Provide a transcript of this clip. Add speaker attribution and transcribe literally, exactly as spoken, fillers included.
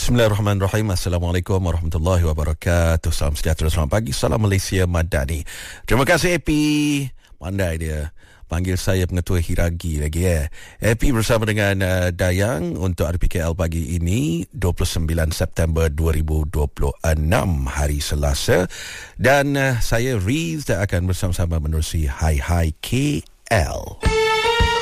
Speaker 1: Bismillahirrahmanirrahim. Assalamualaikum warahmatullahi wabarakatuh. Salam sejahtera, selamat pagi. Salam Malaysia Madani. Terima kasih A P. Pandai dia panggil saya pengetua Hiragi lagi ya. A P bersama dengan uh, Dayang untuk R P K L pagi ini dua puluh sembilan September dua ribu dua puluh enam hari Selasa, dan uh, saya Riz akan bersama-sama menerusi Hai Hai K L.